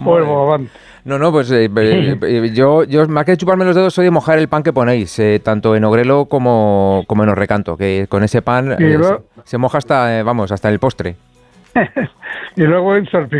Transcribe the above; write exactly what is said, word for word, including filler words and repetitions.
o el bogavante. No, no, pues eh, eh, yo, yo más que chuparme los dedos soy de mojar el pan que ponéis, eh, tanto en Ogrelo como, como en Orrecanto, que con ese pan eh, luego, se, se moja hasta, eh, vamos, hasta el postre. Y luego en Salpicón.